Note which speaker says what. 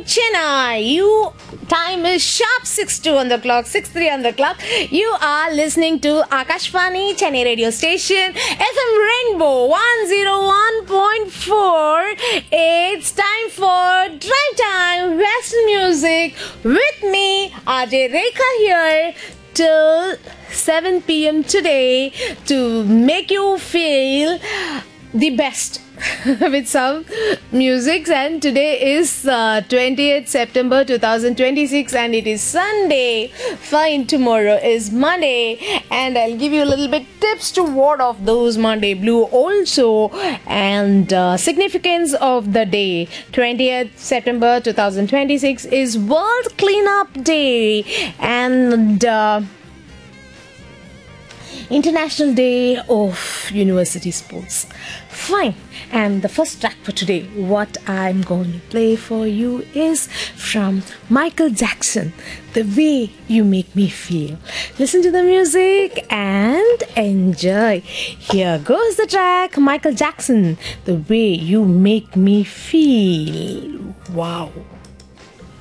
Speaker 1: Chennai. You time is sharp 6:02 on the clock, 6:03 on the clock. You are listening to Akashvani Chennai radio station, FM Rainbow 101.4. It's time for Drive Time Western Music with me, RJ Rekha here till 7 p.m. today to make you feel the best with some music. And today is 20th September 2026 and it is Sunday. Fine, tomorrow is Monday and I'll give you a little bit tips to ward off those Monday blue also, and significance of the day. 20th September 2026 is World Cleanup Day and International Day of University Sports. Fine. And the first track for today, what I'm going to play for you is from Michael Jackson, The Way You Make Me Feel. Listen to the music and enjoy. Here goes the track, Michael Jackson, The Way You Make Me Feel. Wow.